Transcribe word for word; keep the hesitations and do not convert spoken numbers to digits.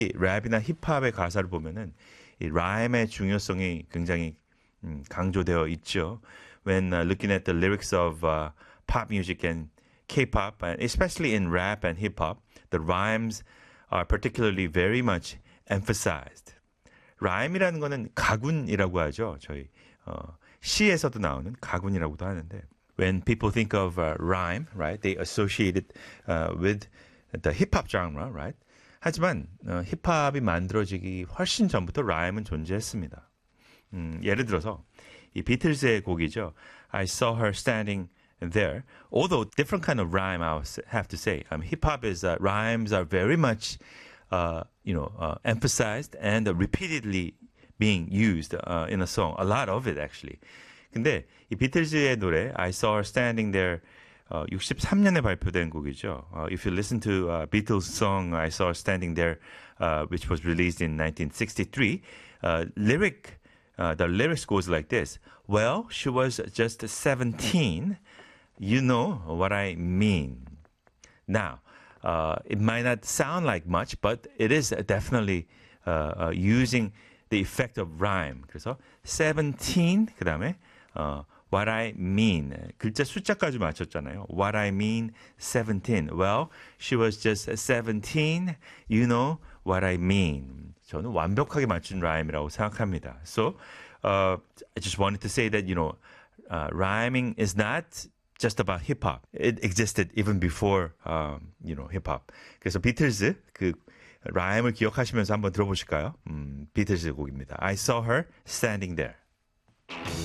이 랩이나 힙합의 가사를 보면은 이 라임의 중요성이 굉장히 음, 강조되어 있죠. When uh, looking at the lyrics of uh, pop music and K-pop, and especially in rap and hip-hop, the rhymes are particularly very much emphasized. 라임이라는 거는 가군이라고 하죠. 저희 어, 시에서도 나오는 가군이라고도 하는데, when people think of uh, rhyme, right, they associate it uh, with the hip-hop genre, right? 하지만 어, 힙합이 만들어지기 훨씬 전부터 라임은 존재했습니다. 음, 예를 들어서 이 비틀즈의 곡이죠. I saw her standing there. Although different kind of rhyme, I have to say. Um, hip-hop is uh, rhymes are very much, uh, you know, uh, emphasized and uh, repeatedly being used uh, in a song. A lot of it actually. 근데 이 비틀즈의 노래 I saw her standing there. 어, 육십삼 년에 발표된 곡이죠. Uh, if you listen to uh, Beatles song I Saw Her Standing There, uh, which was released in nineteen sixty-three, uh, lyric, uh, the lyrics goes like this. Well, she was just seventeen. You know what I mean. Now, uh, it might not sound like much, but it is definitely uh, uh, using the effect of rhyme. 그래서 seventeen, 그 다음에 어, What I mean. 글자 숫자까지 맞췄잖아요. What I mean, seventeen. Well, she was just seventeen. You know what I mean. 저는 완벽하게 맞춘 라임이라고 생각합니다. So, uh, I just wanted to say that, you know, uh, rhyming is not just about hip-hop. It existed even before, um, you know, hip-hop. 그래서 비틀즈, 그, 라임을 기억하시면서 한번 들어보실까요? 음, 비틀즈 곡입니다. I saw her standing there.